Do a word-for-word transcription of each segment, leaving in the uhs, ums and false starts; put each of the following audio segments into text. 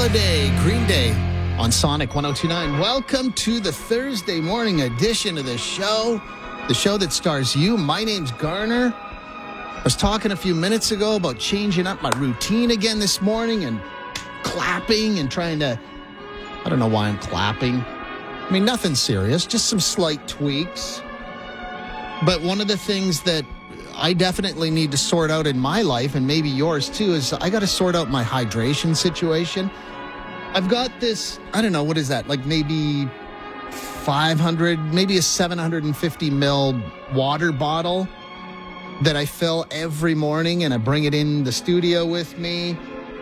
Holiday, Green Day on Sonic one oh two point nine. Welcome to the Thursday morning edition of the show, the show that stars you. My name's Garner. I was talking a few minutes ago about changing up my routine again this morning and clapping and trying to, I don't know why I'm clapping. I mean, nothing serious, just some slight tweaks. But one of the things that I definitely need to sort out in my life, and maybe yours too, is I got to sort out my hydration situation. I've got this, I don't know, what is that? Like maybe five hundred, maybe a seven hundred fifty mil water bottle that I fill every morning and I bring it in the studio with me.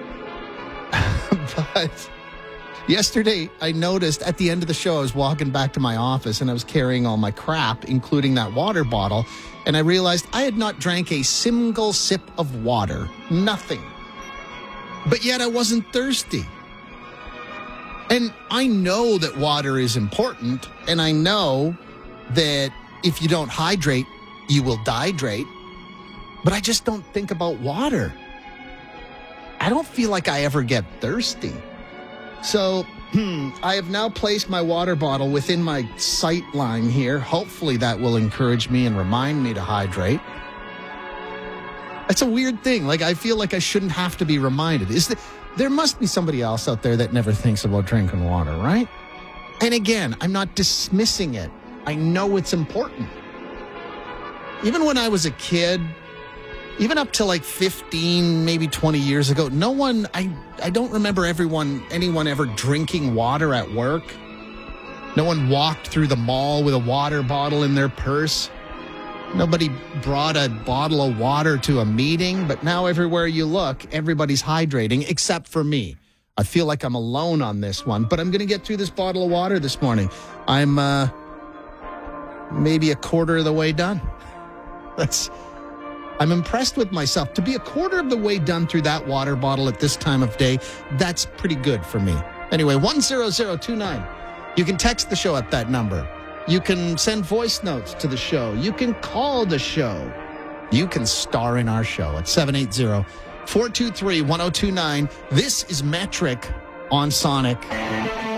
But yesterday I noticed at the end of the show, I was walking back to my office and I was carrying all my crap, including that water bottle. And I realized I had not drank a single sip of water. Nothing. But yet I wasn't thirsty. And I know that water is important. And I know that if you don't hydrate, you will dehydrate. But I just don't think about water. I don't feel like I ever get thirsty. So I have now placed my water bottle within my sight line here. Hopefully that will encourage me and remind me to hydrate. It's a weird thing. Like, I feel like I shouldn't have to be reminded. Is that there must be somebody else out there that never thinks about drinking water, right? And again, I'm not dismissing it. I know it's important. Even when I was a kid, even up to like fifteen, maybe twenty years ago, no one, I, I don't remember everyone, anyone ever drinking water at work. No one walked through the mall with a water bottle in their purse. Nobody brought a bottle of water to a meeting, but now everywhere you look, everybody's hydrating except for me. I feel like I'm alone on this one, but I'm going to get through this bottle of water this morning. I'm uh, maybe a quarter of the way done. That's... I'm impressed with myself. To be a quarter of the way done through that water bottle at this time of day, that's pretty good for me. Anyway, one zero zero two nine. You can text the show at that number. You can send voice notes to the show. You can call the show. You can star in our show at seven eight zero, four two three, one zero two nine. This is Metric on Sonic.